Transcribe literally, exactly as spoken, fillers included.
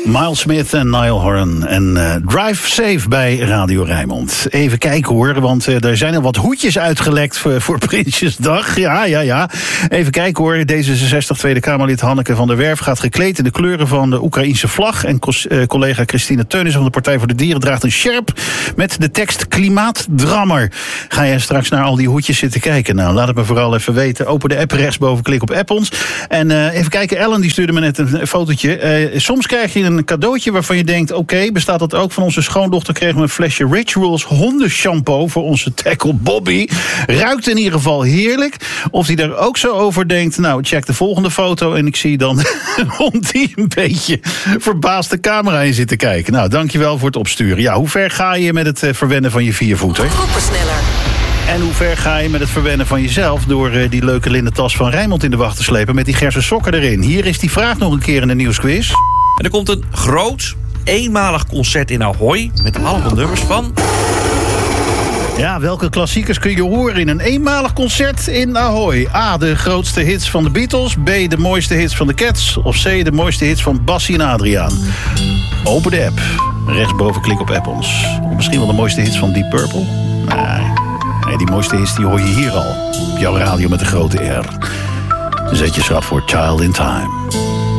Miles Smith en Niall Horan en uh, Drive Safe bij Radio Rijnmond. Even kijken hoor, want uh, er zijn al wat hoedjes uitgelekt voor, voor Prinsjesdag. Ja, ja, ja. Even kijken hoor. D zesenzestig Tweede Kamerlid Hanneke van der Werf gaat gekleed in de kleuren van de Oekraïnse vlag. En cos, uh, collega Christine Teunissen van de Partij voor de Dieren draagt een sjerp met de tekst Klimaatdrammer. Ga je straks naar al die hoedjes zitten kijken? Nou, laat het me vooral even weten. Open de app rechtsboven, klik op app ons. En uh, even kijken, Ellen die stuurde me net een, een fotootje. Uh, soms krijg je een cadeautje waarvan je denkt, oké, okay, bestaat dat ook? Van onze schoondochter kregen we een flesje Rituals hondenshampoo voor onze tackle Bobby. Ruikt in ieder geval heerlijk. Of die daar ook zo over denkt, nou, check de volgende foto en ik zie dan een hond die een beetje verbaasd de camera in zit te kijken. Nou, dankjewel voor het opsturen. Ja, hoe ver ga je met het uh, verwennen van je viervoeter? Groepensneller. En hoe ver ga je met het verwennen van jezelf door uh, die leuke linnen tas van Rijnmond in de wacht te slepen met die gersen sokken erin? Hier is die vraag nog een keer in de nieuwsquiz. En er komt een groot, eenmalig concert in Ahoy met allemaal nummers van... Ja, welke klassiekers kun je horen in een eenmalig concert in Ahoy? A, de grootste hits van de Beatles. B, de mooiste hits van de Cats. Of C, de mooiste hits van Bassie en Adriaan. Open de app. Rechtsboven klik op app ons. Of misschien wel de mooiste hits van Deep Purple? Nee, nee, die mooiste hits die hoor je hier al. Op jouw radio met de grote R. Zet je schat voor Child in Time.